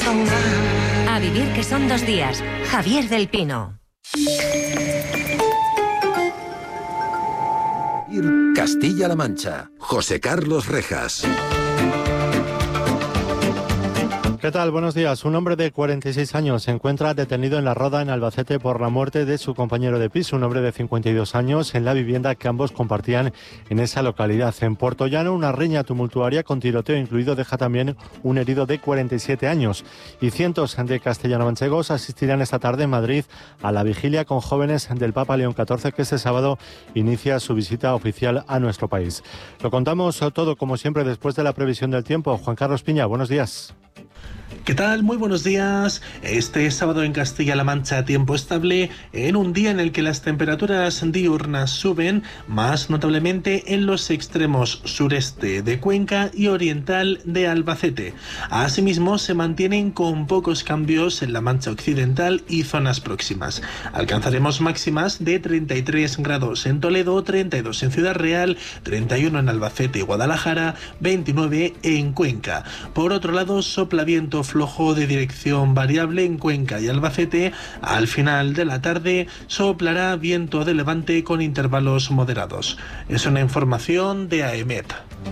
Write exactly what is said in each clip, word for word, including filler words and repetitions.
A vivir que son dos días. Javier del Pino. Castilla-La Mancha. José Carlos Rejas. ¿Qué tal? Buenos días. Un hombre de cuarenta y seis años se encuentra detenido en La Roda, en Albacete, por la muerte de su compañero de piso, un hombre de cincuenta y dos años, en la vivienda que ambos compartían en esa localidad. En Puertollano, una riña tumultuaria con tiroteo incluido deja también un herido de cuarenta y siete años. Y cientos de castellano-manchegos asistirán esta tarde en Madrid a la vigilia con jóvenes del Papa León catorce, que este sábado inicia su visita oficial a nuestro país. Lo contamos todo, como siempre, después de la previsión del tiempo. Juan Carlos Piña, buenos días. ¿Qué tal? Muy buenos días. Este sábado en Castilla-La Mancha, tiempo estable, en un día en el que las temperaturas diurnas suben, más notablemente en los extremos sureste de Cuenca y oriental de Albacete. Asimismo, se mantienen con pocos cambios en la Mancha Occidental y zonas próximas. Alcanzaremos máximas de treinta y tres grados en Toledo, treinta y dos en Ciudad Real, treinta y uno en Albacete y Guadalajara, veintinueve en Cuenca. Por otro lado, sopla viento flojo de dirección variable en Cuenca y Albacete. Al final de la tarde soplará viento de levante con intervalos moderados. Es una información de AEMET.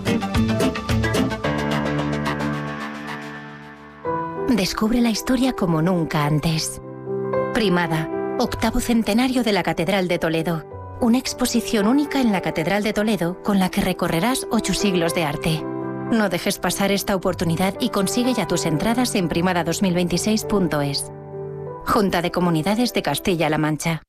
Descubre la historia como nunca antes. Primada, octavo centenario de la Catedral de Toledo. Una exposición única en la Catedral de Toledo con la que recorrerás ocho siglos de arte. No dejes pasar esta oportunidad y consigue ya tus entradas en primada dos mil veintiséis punto es. Junta de Comunidades de Castilla-La Mancha.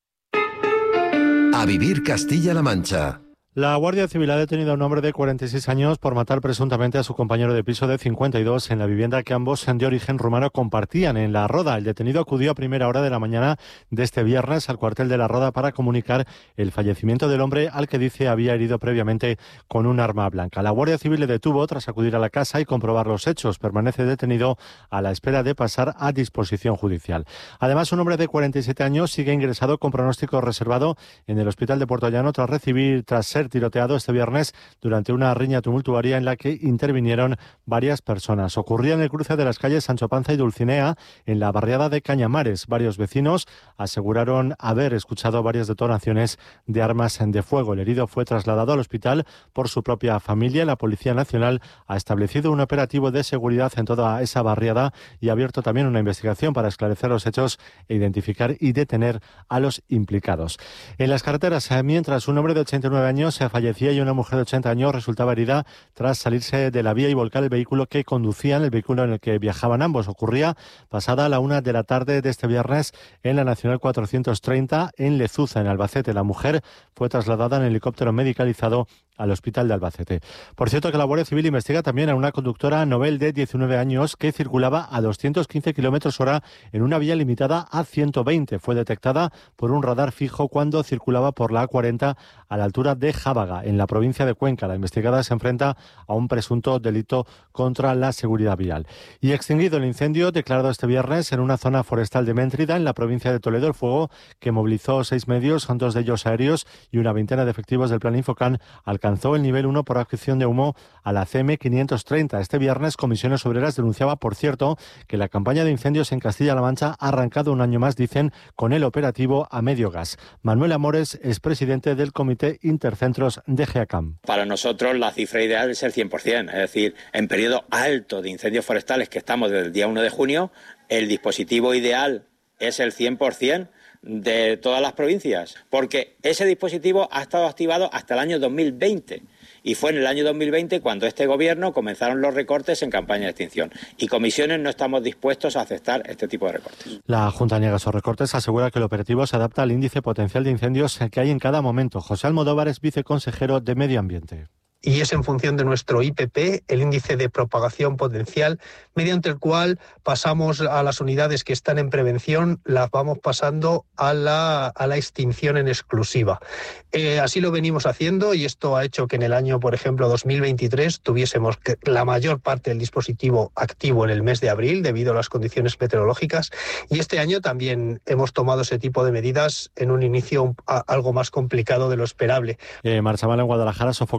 A vivir Castilla-La Mancha. La Guardia Civil ha detenido a un hombre de cuarenta y seis años por matar presuntamente a su compañero de piso de cincuenta y dos en la vivienda que ambos, de origen rumano, compartían en La Roda. El detenido acudió a primera hora de la mañana de este viernes al cuartel de La Roda para comunicar el fallecimiento del hombre, al que dice había herido previamente con un arma blanca. La Guardia Civil le detuvo tras acudir a la casa y comprobar los hechos. Permanece detenido a la espera de pasar a disposición judicial. Además, un hombre de cuarenta y siete años sigue ingresado con pronóstico reservado en el hospital de Puertollano tras recibir, tras ser tiroteado este viernes durante una riña tumultuaria en la que intervinieron varias personas. Ocurría en el cruce de las calles Sancho Panza y Dulcinea, en la barriada de Cañamares. Varios vecinos aseguraron haber escuchado varias detonaciones de armas de fuego. El herido fue trasladado al hospital por su propia familia. La Policía Nacional ha establecido un operativo de seguridad en toda esa barriada y ha abierto también una investigación para esclarecer los hechos e identificar y detener a los implicados. En las carreteras, mientras un hombre de ochenta y nueve años se fallecía y una mujer de ochenta años resultaba herida tras salirse de la vía y volcar el vehículo que conducían, el vehículo en el que viajaban ambos. Ocurría pasada la una de la tarde de este viernes en la Nacional cuatrocientos treinta en Lezuza, en Albacete. La mujer fue trasladada en helicóptero medicalizado al hospital de Albacete. Por cierto, que la Guardia Civil investiga también a una conductora novel de diecinueve años que circulaba a doscientos quince kilómetros hora en una vía limitada a ciento veinte. Fue detectada por un radar fijo cuando circulaba por la A cuarenta a la altura de Jábaga, en la provincia de Cuenca. La investigada se enfrenta a un presunto delito contra la seguridad vial. Y extinguido el incendio declarado este viernes en una zona forestal de Méntrida, en la provincia de Toledo, el fuego que movilizó seis medios, dos de ellos aéreos y una veintena de efectivos del Plan Infocan, alcanzó el nivel uno por acción de humo a la C M quinientos treinta. Este viernes, Comisiones Obreras denunciaba, por cierto, que la campaña de incendios en Castilla-La Mancha ha arrancado un año más, dicen, con el operativo a medio gas. Manuel Amores es presidente del Comité Intercentros de GEACAM. Para nosotros la cifra ideal es el cien por ciento, es decir, en periodo alto de incendios forestales que estamos desde el día uno de junio, el dispositivo ideal es el cien por ciento de todas las provincias, porque ese dispositivo ha estado activado hasta el año dos mil veinte. Y fue en el año dos mil veinte cuando este gobierno comenzaron los recortes en campaña de extinción. Y Comisiones no estamos dispuestos a aceptar este tipo de recortes. La Junta niega esos recortes, asegura que el operativo se adapta al índice potencial de incendios que hay en cada momento. José Almodóvar es viceconsejero de Medio Ambiente. Y es en función de nuestro I P P, el índice de propagación potencial, mediante el cual pasamos a las unidades que están en prevención, las vamos pasando a la, a la extinción en exclusiva. Eh, así lo venimos haciendo y esto ha hecho que en el año, por ejemplo, dos mil veintitrés, tuviésemos la mayor parte del dispositivo activo en el mes de abril debido a las condiciones meteorológicas, y este año también hemos tomado ese tipo de medidas en un inicio a, algo más complicado de lo esperable. Eh, Marchaval, en Guadalajara, ha sofocado el incendio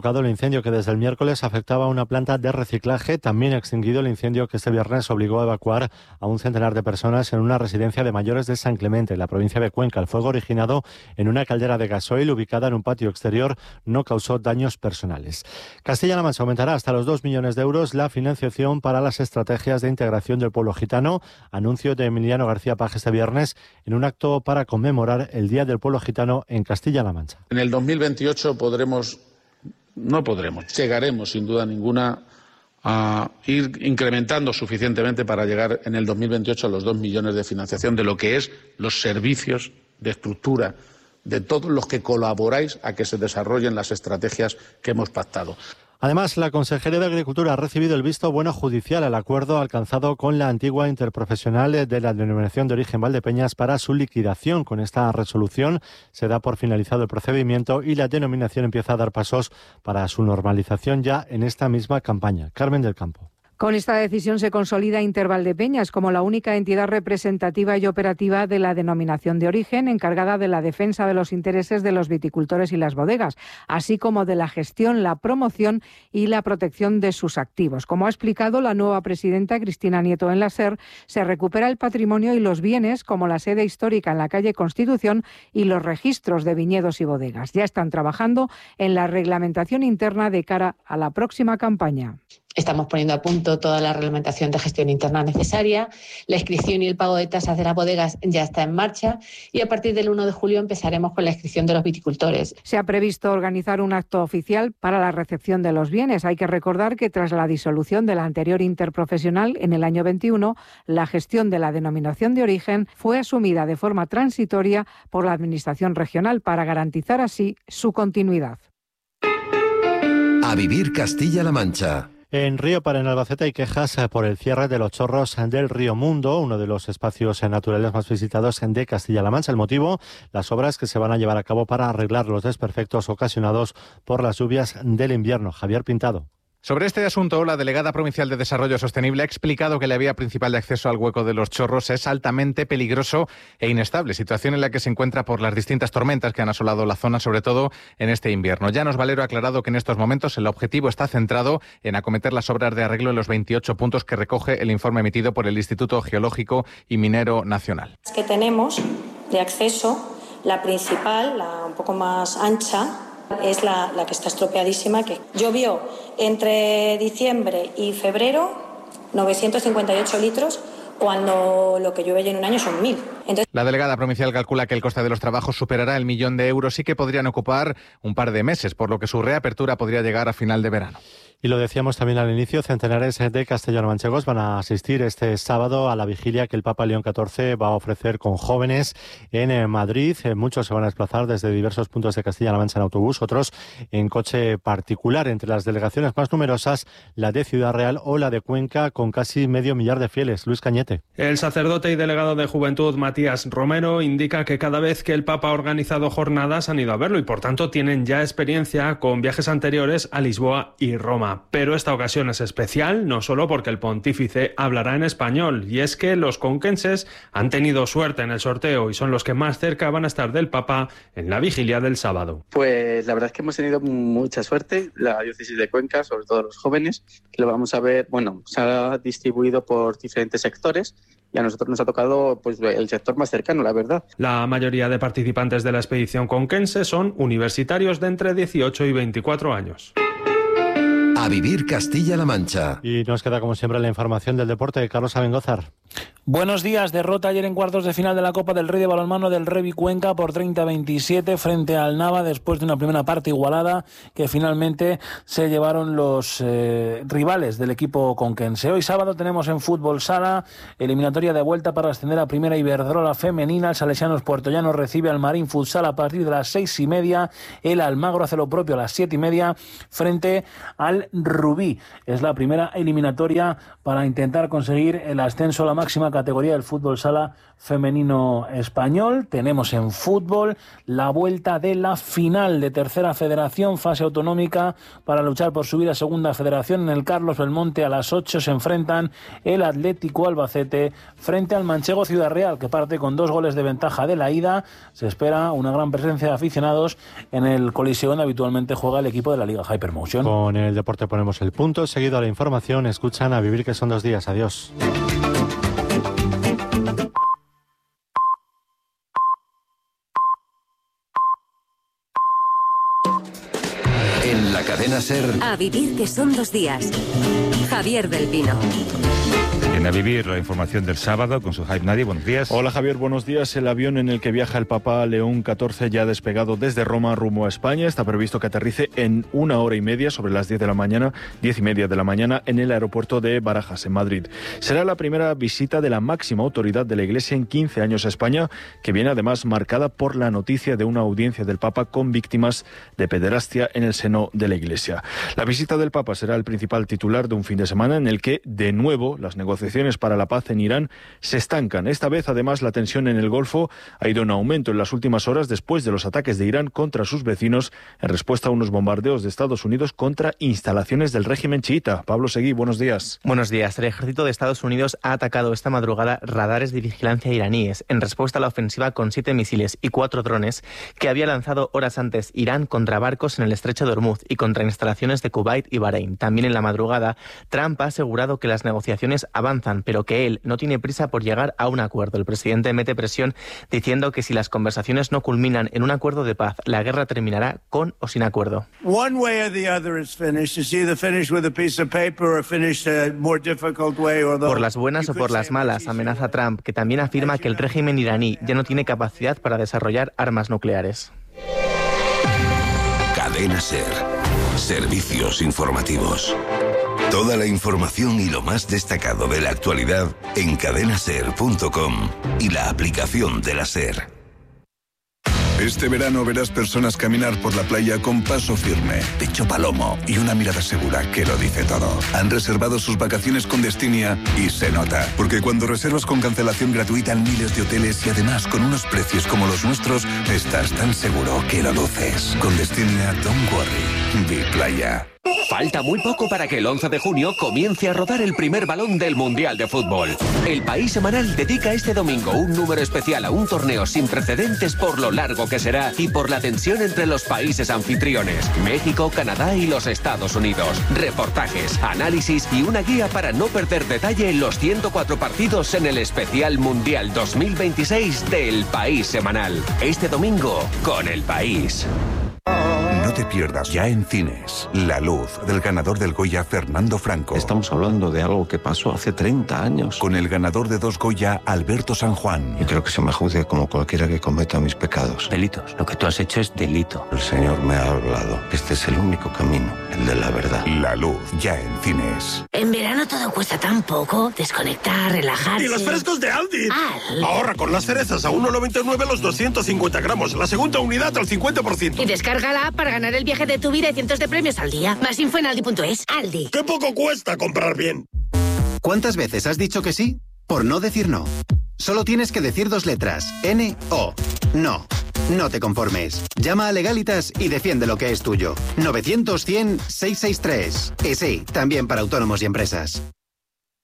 incendio que desde el miércoles afectaba a una planta de reciclaje, también extinguido el incendio que este viernes obligó a evacuar a un centenar de personas en una residencia de mayores de San Clemente, en la provincia de Cuenca. El fuego, originado en una caldera de gasoil ubicada en un patio exterior, no causó daños personales. Castilla-La Mancha aumentará hasta los dos millones de euros la financiación para las estrategias de integración del pueblo gitano. Anuncio de Emiliano García Paje este viernes en un acto para conmemorar el Día del Pueblo Gitano en Castilla-La Mancha. En el dos mil veintiocho podremos, no podremos, llegaremos sin duda ninguna a ir incrementando suficientemente para llegar en el dos mil veintiocho a los dos millones de financiación de lo que es los servicios de estructura de todos los que colaboráis a que se desarrollen las estrategias que hemos pactado. Además, la Consejería de Agricultura ha recibido el visto bueno judicial al acuerdo alcanzado con la antigua interprofesional de la denominación de origen Valdepeñas para su liquidación. Con esta resolución se da por finalizado el procedimiento y la denominación empieza a dar pasos para su normalización ya en esta misma campaña. Carmen del Campo. Con esta decisión se consolida Intervaldepeñas como la única entidad representativa y operativa de la denominación de origen, encargada de la defensa de los intereses de los viticultores y las bodegas, así como de la gestión, la promoción y la protección de sus activos. Como ha explicado la nueva presidenta Cristina Nieto en la SER, se recupera el patrimonio y los bienes, como la sede histórica en la calle Constitución y los registros de viñedos y bodegas. Ya están trabajando en la reglamentación interna de cara a la próxima campaña. Estamos poniendo a punto toda la reglamentación de gestión interna necesaria. La inscripción y el pago de tasas de las bodegas ya está en marcha y a partir del uno de julio empezaremos con la inscripción de los viticultores. Se ha previsto organizar un acto oficial para la recepción de los bienes. Hay que recordar que tras la disolución de la anterior interprofesional en el año veintiuno, la gestión de la denominación de origen fue asumida de forma transitoria por la Administración regional para garantizar así su continuidad. A vivir Castilla-La Mancha. En Río Para, en Albacete, hay quejas por el cierre de los chorros del Río Mundo, uno de los espacios naturales más visitados de Castilla-La Mancha. El motivo, las obras que se van a llevar a cabo para arreglar los desperfectos ocasionados por las lluvias del invierno. Javier Pintado. Sobre este asunto, la delegada provincial de Desarrollo Sostenible ha explicado que la vía principal de acceso al hueco de los chorros es altamente peligroso e inestable, situación en la que se encuentra por las distintas tormentas que han asolado la zona, sobre todo en este invierno. Llanos Valero ha aclarado que en estos momentos el objetivo está centrado en acometer las obras de arreglo en los veintiocho puntos que recoge el informe emitido por el Instituto Geológico y Minero Nacional. Que tenemos de acceso, la principal, la un poco más ancha, es la, la que está estropeadísima, que llovió entre diciembre y febrero novecientos cincuenta y ocho litros, cuando lo que llueve en un año son mil. Entonces... La delegada provincial calcula que el coste de los trabajos superará el millón de euros y que podrían ocupar un par de meses, por lo que su reapertura podría llegar a final de verano. Y lo decíamos también al inicio, centenares de castellano-manchegos van a asistir este sábado a la vigilia que el Papa León catorce va a ofrecer con jóvenes en Madrid. Muchos se van a desplazar desde diversos puntos de Castilla-La Mancha en autobús, otros en coche particular. Entre las delegaciones más numerosas, la de Ciudad Real o la de Cuenca, con casi medio millar de fieles. Luis Cañete. El sacerdote y delegado de Juventud, Matías Romero, indica que cada vez que el Papa ha organizado jornadas han ido a verlo y por tanto tienen ya experiencia con viajes anteriores a Lisboa y Roma. Pero esta ocasión es especial, no solo porque el pontífice hablará en español, y es que los conquenses han tenido suerte en el sorteo y son los que más cerca van a estar del Papa en la vigilia del sábado. Pues la verdad es que hemos tenido mucha suerte, la diócesis de Cuenca, sobre todo los jóvenes, que lo vamos a ver, bueno, se ha distribuido por diferentes sectores y a nosotros nos ha tocado pues el sector más cercano, la verdad. La mayoría de participantes de la expedición conquense son universitarios de entre dieciocho y veinticuatro años. A vivir Castilla-La Mancha. Y nos queda como siempre la información del deporte de Carlos Abengózar. Buenos días. Derrota ayer en cuartos de final de la Copa del Rey de balonmano del Revi Cuenca por treinta a veintisiete frente al Nava, después de una primera parte igualada que finalmente se llevaron los eh, rivales del equipo conquense. Hoy sábado tenemos en fútbol sala eliminatoria de vuelta para ascender a Primera Iberdrola femenina. El Salesianos Puertollano recibe al Marín Futsal a partir de las seis y media. El Almagro hace lo propio a las siete y media frente al Rubí. Es la primera eliminatoria para intentar conseguir el ascenso a la máxima máxima categoría del fútbol sala femenino español. Tenemos en fútbol la vuelta de la final de Tercera Federación, fase autonómica, para luchar por subir a Segunda Federación. En el Carlos Belmonte a las ocho se enfrentan el Atlético Albacete frente al Manchego Ciudad Real, que parte con dos goles de ventaja de la ida. Se espera una gran presencia de aficionados en el Coliseo donde habitualmente juega el equipo de la Liga Hypermotion. Con el deporte ponemos el punto. Seguido a la información, escuchan A Vivir, que son dos días. Adiós. En la cadena SER. A Vivir, que son dos días. Javier del Pino. En A Vivir, la información del sábado con su Hype Nadie. Buenos días. Hola Javier, buenos días. El avión en el que viaja el Papa León catorce ya ha despegado desde Roma rumbo a España. Está previsto que aterrice en una hora y media, sobre las diez de la mañana, diez y media de la mañana, en el aeropuerto de Barajas, en Madrid. Será la primera visita de la máxima autoridad de la Iglesia en quince años a España, que viene además marcada por la noticia de una audiencia del Papa con víctimas de pederastia en el seno de la Iglesia. La visita del Papa será el principal titular de un fin de semana en el que, de nuevo, las negociaciones para la paz en Irán se estancan. Esta vez, además, la tensión en el Golfo ha ido en aumento en las últimas horas después de los ataques de Irán contra sus vecinos en respuesta a unos bombardeos de Estados Unidos contra instalaciones del régimen chiita. Pablo Seguí, buenos días. Buenos días. El ejército de Estados Unidos ha atacado esta madrugada radares de vigilancia iraníes en respuesta a la ofensiva con siete misiles y cuatro drones que había lanzado horas antes Irán contra barcos en el estrecho de Hormuz y contra instalaciones de Kuwait y Bahrein. También en la madrugada, Trump ha asegurado que las negociaciones avanzan, pero que él no tiene prisa por llegar a un acuerdo. El presidente mete presión diciendo que si las conversaciones no culminan en un acuerdo de paz, la guerra terminará con o sin acuerdo. Por las buenas o por las malas, amenaza Trump, que también afirma que el régimen iraní ya no tiene capacidad para desarrollar armas nucleares. Cadena SER. Servicios informativos. Toda la información y lo más destacado de la actualidad en cadena ser punto com y la aplicación de la SER. Este verano verás personas caminar por la playa con paso firme, pecho palomo y una mirada segura que lo dice todo. Han reservado sus vacaciones con Destinia y se nota, porque cuando reservas con cancelación gratuita en miles de hoteles y además con unos precios como los nuestros, estás tan seguro que lo luces. Con Destinia, don't worry, be playa. Falta muy poco para que el once de junio comience a rodar el primer balón del Mundial de Fútbol. El País Semanal dedica este domingo un número especial a un torneo sin precedentes por lo largo que será y por la tensión entre los países anfitriones, México, Canadá y los Estados Unidos. Reportajes, análisis y una guía para no perder detalle en los ciento cuatro partidos en el especial Mundial dos mil veintiséis del País Semanal. Este domingo con El País. No te pierdas ya en cines La Luz, del ganador del Goya Fernando Franco. Estamos hablando de algo que pasó hace treinta años. Con el ganador de dos Goya, Alberto San Juan. Yo creo que se me juzgue como cualquiera que cometa mis pecados. Delitos. Lo que tú has hecho es delito. El Señor me ha hablado. Este es el único camino, el de la verdad. La Luz, ya en cines. En verano todo cuesta tan poco. Desconectar, relajarse. ¡Y los frescos de Aldi! Aldi. Ahorra con las cerezas a uno noventa y nueve los doscientos cincuenta gramos. La segunda unidad al cincuenta por ciento. Y descarga la app para ganar el viaje de tu vida y cientos de premios al día. Más info en aldi punto es. Aldi. ¡Qué poco cuesta comprar bien! ¿Cuántas veces has dicho que sí por no decir no? Solo tienes que decir dos letras. N O. No. No te conformes. Llama a Legalitas y defiende lo que es tuyo. novecientos cien seiscientos sesenta y tres. Y sí, también para autónomos y empresas.